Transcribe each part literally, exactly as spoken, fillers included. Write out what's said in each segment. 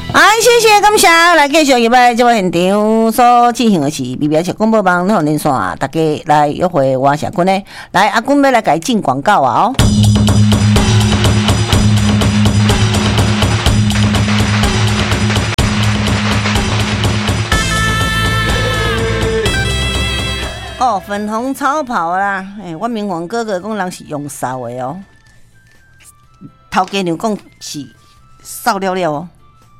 哎，谢谢感谢，来继续入来这个现场所进行的是 B B S 广播网两连线，大家来约会我是阿君呢。来，阿君要来给进广告啊哦。哦，粉红超跑啦！哎、欸，我明王哥哥讲人是用扫的哦，头家娘讲是扫了了哦。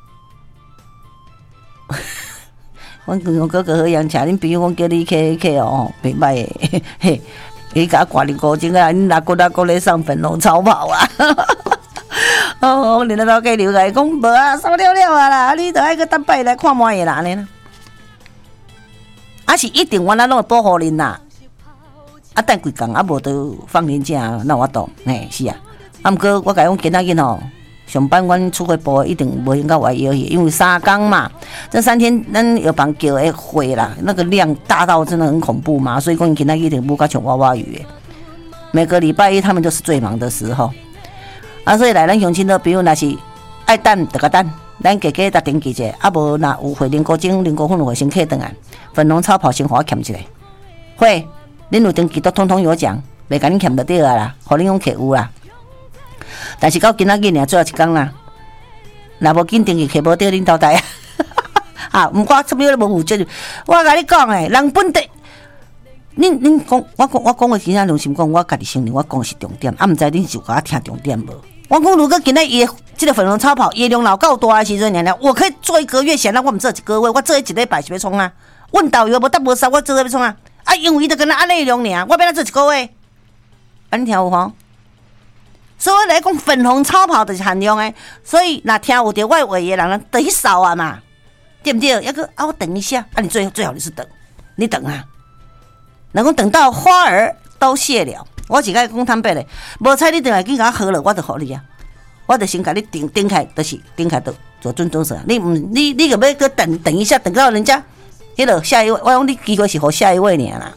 阮明王哥哥好样吃，恁朋友讲叫你去去哦，袂歹的，嘿，你甲我挂零五钟啊，恁哪个哪个咧上粉红超跑啊？哦，我连头家娘来讲无啊，扫了了啊啦，你着爱去等摆来看满个啦，安尼啦。啊是一定原来拢会保护恁啦，啊等几工啊无就放年假，那我懂，嘿是啊。啊毋过我甲讲今仔日吼，上班阮出会部一定无应该我邀去，因为三工嘛，这三天咱药房叫的会啦，那个量大到真的很恐怖嘛，所以讲今仔日一定无甲像娃娃鱼的。每个礼拜一他们就是最忙的时候，啊所以来咱乡亲的朋友若是爱等就甲等。咱家家搭登记者，啊无若有会零股精、零股份有会先客转来，粉红超跑先互我欠一个。会，恁有登记都通通有奖，袂甲恁欠得到啊啦，互恁用客有啦。但是到今仔日尔最后一工啦，若无紧登记客无得恁交代啊。啊，毋过这边无负责任，我甲你讲诶，人本地，恁恁讲，我讲我讲诶，真正良心讲，我家己承认，我讲诶是重点，啊，毋知恁是有甲我听重点无？我讲如果今仔伊这个粉红超跑业量老够大的时阵，娘娘，我可以做一个月，显然我唔做一个月，我做一礼拜是要创啊。问导游无得无收，我做要创啊。啊，因为伊就跟咱按内容尔，我要来做一个月，安尼听有吼？所以来讲粉红超跑就是限量的，所以若听有着我的话的人，人得去扫啊嘛，对不对？要个啊，我等一下，啊，你最最好你是等，你等啊，能够等到花儿都谢了。我是甲你讲坦白嘞，无采你等来去甲我好了，我就互你啊，我就先甲你顶顶开，就是顶开就做准准事。你唔你你个要搁等等一下，等到人家迄个下一位，我讲你机会是互下一位尔啦。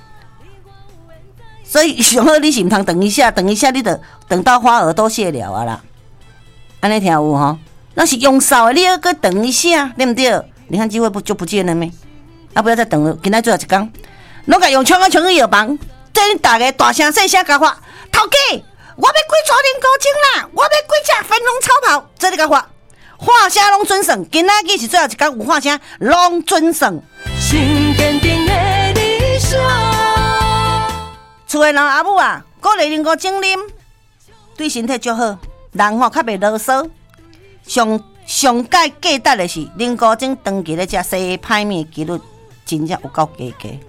所以上好你是唔通等一下，等一下你就等到花儿都谢了啊啦。安尼听有吼？那是用扫的，你要搁等一下，对不对？你看机会不就不见了没？啊，不要再等了，今仔最后一工，拢甲用枪啊枪去药房。这大家大声细声甲发，头家，我要几撮零股精啦，我要几只粉红超跑，这里甲发，话声拢准算，今仔日是最后一天有话声，拢准算。心坚定的理想，厝的人阿母啊，鼓励零股精啉，对身体足好，人吼较袂啰嗦。上上界价值的是零股精长期咧食西歹面几率真正有够低低。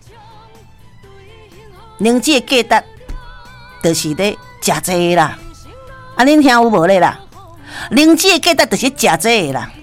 灵芝的价值，就是咧食这个啦。啊，恁听有无咧啦？灵芝的价值就是食这个啦。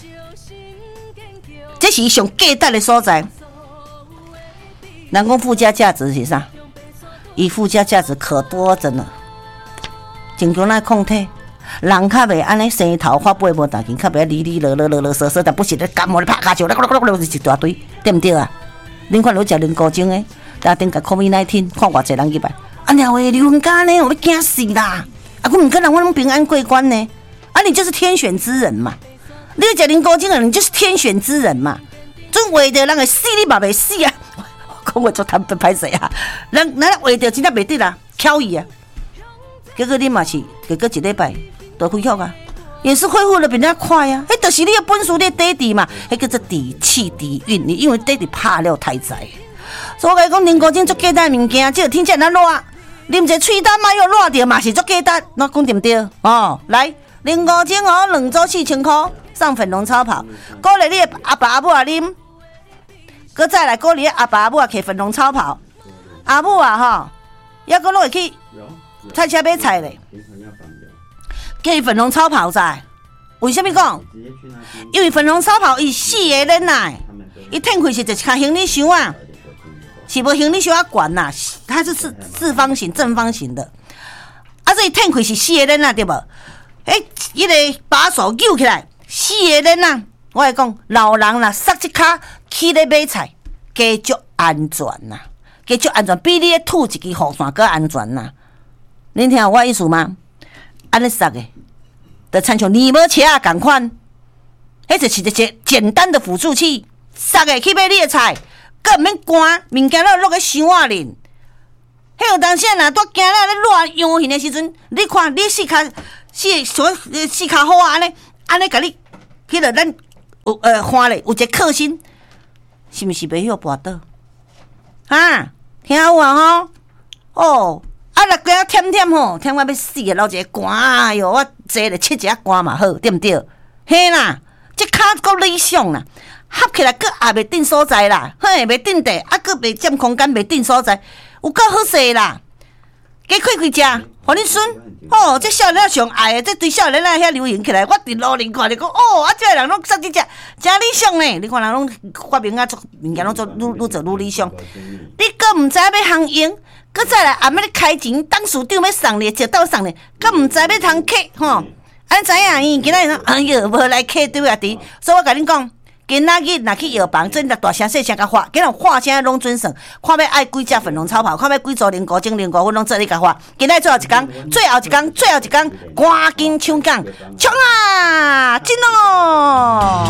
这是上价值的所在。人讲附加价值是啥？伊附加价值可多着呢。正常咱抗体，人较袂安尼生头发背无大根，较袂哩哩啰啰啰啰嗦嗦，但不是咧感冒咧拍卡球，咧咯咯咯一大堆，对毋对啊？恁看有食零高精的。打电甲 COVID 十九 看偌济人入来，啊鸟诶，流行干呢，我要惊死啦！啊，我唔可能我拢平安过关呢。啊，你就是天选之人嘛！你食零高精的人，你就是天选之人嘛！准话着人会死，你嘛袂死啊！我讲话做坦白歹势啊！人咱话着真正袂得啦，巧伊啊！结果你嘛是，结果一礼拜都恢复啊，也是恢复的比人家快啊！迄就是你的本事，你的底底嘛，迄叫做底气底蕴，你因为底底拍了太早。所以我甲你讲，零股精足简单物件，即个天气那热，啉一个喙丹嘛又热着嘛是足简单，那讲对不对？哦，来零股精哦，两组四千块，送粉红超跑，鼓励你的阿爸阿母啊啉，搁再来鼓励阿爸阿母啊摕粉红超跑，阿母啊吼，抑搁落会去菜车买菜咧，给粉红超跑在，为什么讲？因为粉红超跑伊四个人来，伊天开是一卡行李箱啊。是无行李箱啊悬呐，它是四四方形、正方形的。啊，所以天开是四个人啊，对无？诶，伊个把手扭起来，四个人啊。我来讲，老人啦，塞一卡去咧买菜，加足安全呐，加足安全，比你咧吐一支雨伞更安全呐。恁听有我意思吗？安尼塞的，就亲像尼摩车啊，共款。迄迄就是一个简单的辅助器，杀下去买你的菜，佮毋免赶，物件都落去箱仔里。迄有当时若拄惊咱咧乱养鱼的时阵，你看你四骹四所四骹好啊，安尼安尼甲你，迄个咱有呃花咧有一个克星，是毋是袂晓跋倒？啊，听有啊吼？哦，啊，若个忝忝吼，忝我要死个，老一个寒，哎哟，我坐咧七一下寒嘛好，对毋对？嘿啦，这骹够理想啦，合起来佫也袂定所在啦，嘿，袂定地，啊，佫袂占空间，袂定所在。有够好势啦！加开开食，互恁孙哦，这少年上爱的，这堆少年仔遐流行起来，我伫路边看着讲哦，啊，这个人拢杀这只，真理想呢。你看人拢发明啊，做物件拢做愈愈做愈理想。你搁毋知要行用，搁再来暗暝咧开钱，董事长要送你，食到送你，搁毋知要通客吼。安知影伊今仔日哎哟，无来客对啊滴，所以我甲恁讲。今仔日若去药房，真来大声细声甲发，今日发声拢准算，看要爱几只粉红草泡，看要几组灵菇精灵菇，我拢做你甲发。今仔最后一天，最后一天，最后一天，赶紧抢讲，冲啊！进咯！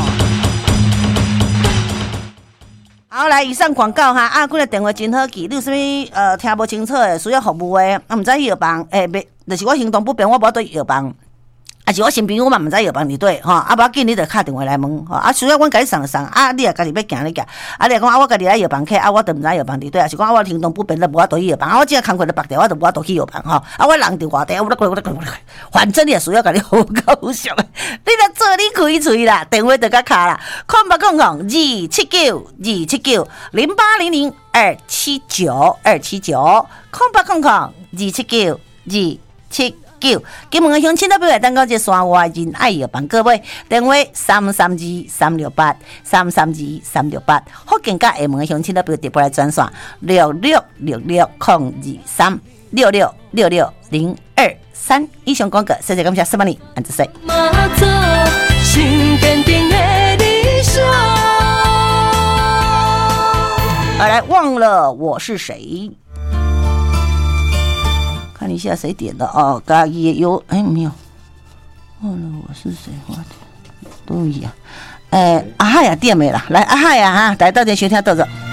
好，来以上广告哈，啊，几个电话真好记，你有啥物呃听无清楚的，需要服务的，啊，毋知去药房，诶、欸，袂，就是我行动不便，我无对药房。啊，是我身边我嘛毋知药房伫对吼，啊，无要紧，你着敲电话来问吼，啊，需要阮家己送就送，啊，你也家己要行你行，啊，你若讲啊，我家己来药房客，啊，我着毋知药房伫对，啊，是讲啊，我行动不便，着无法度去药房，啊，我即个工课着白掉，我着无法度去药房吼，啊，我人伫外地，我我我我反正你也需要家己好够上，你着做你开喙啦，电话着甲敲啦，空八空空二七九二七九零八零零二七九二七九，空八空空二七九二七。金门的乡亲都不要等到这山外人爱药房各位电话三三二三六八三三二三六八，福建甲厦门的乡亲都不要直播来转线六六六六空二三六六六六零二三。以上广告，谢谢感谢四万里，安子水。好来，忘了我是谁。看一下谁点的哦，嘎也有哎没有，忘了我是谁，我都一样。哎，阿海呀点没了，来阿海呀哈，来到点学听到这。